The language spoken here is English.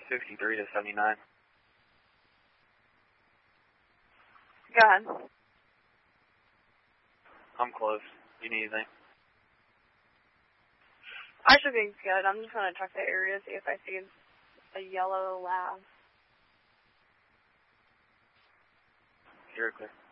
63 to 79. Go ahead. I'm close. Do you need anything? I should be good. I'm just going to check the area, see if I see a yellow lab. You're clear.